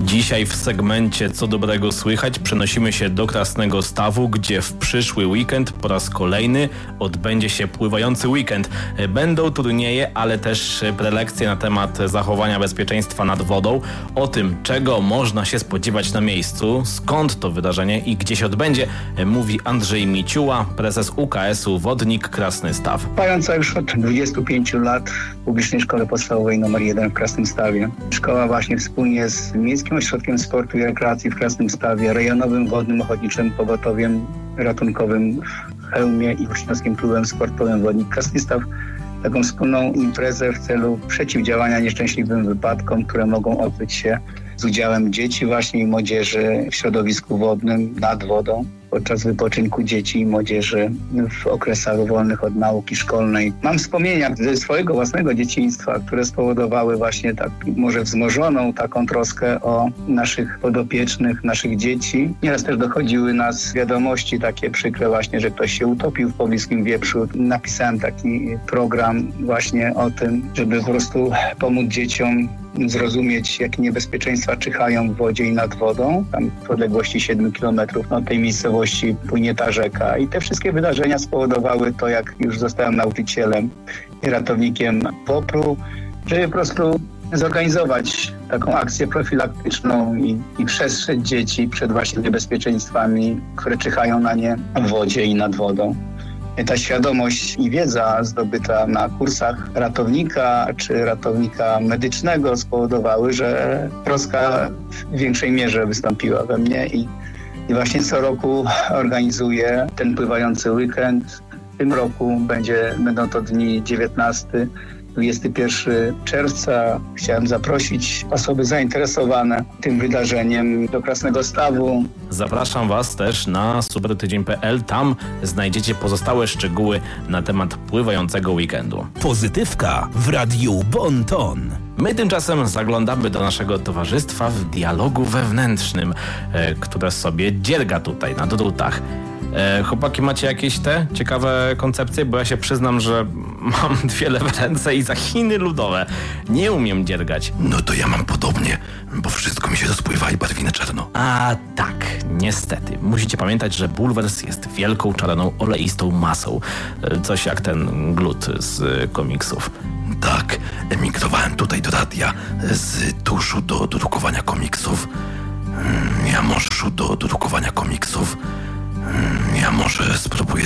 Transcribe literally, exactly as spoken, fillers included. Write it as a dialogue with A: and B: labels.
A: Dzisiaj w segmencie Co dobrego słychać przenosimy się do Krasnego Stawu, gdzie w przyszły weekend po raz kolejny odbędzie się pływający weekend. Będą turnieje, ale też prelekcje na temat zachowania bezpieczeństwa nad wodą, o tym, czego można się spodziewać na miejscu, skąd to wydarzenie i gdzie się odbędzie, mówi Andrzej Miciuła, prezes U K S-u Wodnik Krasny Staw.
B: Trwająca już od dwudziestu pięciu lat w Publicznej Szkole Podstawowej numer jeden w Krasnym Stawie. Szkoła właśnie wspólnie z Miejskim Ośrodkiem Sportu i Rekreacji w Krasnym Stawie, Rejonowym Wodnym Ochotniczym Pogotowiem Ratunkowym w Chełmie i Uczniowskim Klubem Sportowym Wodnik Krasny Staw taką wspólną imprezę w celu przeciwdziałania nieszczęśliwym wypadkom, które mogą odbyć się z udziałem dzieci właśnie i młodzieży w środowisku wodnym, nad wodą, podczas wypoczynku dzieci i młodzieży w okresach wolnych od nauki szkolnej. Mam wspomnienia ze swojego własnego dzieciństwa, które spowodowały właśnie tak może wzmożoną taką troskę o naszych podopiecznych, naszych dzieci. Nieraz też dochodziły nas wiadomości takie przykre właśnie, że ktoś się utopił w pobliskim wieprzu. Napisałem taki program właśnie o tym, żeby po prostu pomóc dzieciom zrozumieć, jakie niebezpieczeństwa czyhają w wodzie i nad wodą. Tam w odległości siedmiu kilometrów od tej miejscowości płynie ta rzeka. I te wszystkie wydarzenia spowodowały to, jak już zostałem nauczycielem i ratownikiem W O P R u, żeby po prostu zorganizować taką akcję profilaktyczną i, i przestrzec dzieci przed właśnie niebezpieczeństwami, które czyhają na nie w wodzie i nad wodą. Ta świadomość i wiedza zdobyta na kursach ratownika czy ratownika medycznego spowodowały, że troska w większej mierze wystąpiła we mnie i, i właśnie co roku organizuję ten pływający weekend. W tym roku będzie, będą to dni dziewiętnastego do dwudziestego pierwszego czerwca. Chciałem zaprosić osoby zainteresowane tym wydarzeniem do Krasnego Stawu.
A: Zapraszam Was też na supertydzień kropka p l. Tam znajdziecie pozostałe szczegóły na temat pływającego weekendu.
C: Pozytywka w Radiu Bon Ton.
A: My tymczasem zaglądamy do naszego towarzystwa w dialogu wewnętrznym, e, które sobie dzierga tutaj na drutach. E, chłopaki, macie jakieś te ciekawe koncepcje? Bo ja się przyznam, że mam dwie lewe ręce i za Chiny ludowe nie umiem dziergać.
C: No to ja mam podobnie, bo wszystko mi się rozpływa i barwi na czarno.
A: A tak, niestety. Musicie pamiętać, że bulwers jest wielką, czarną, oleistą masą. E, coś jak ten glut z e, komiksów.
C: Tak, emigrowałem tutaj do radia z tuszu do drukowania komiksów. Ja może do drukowania komiksów. Ja może spróbuję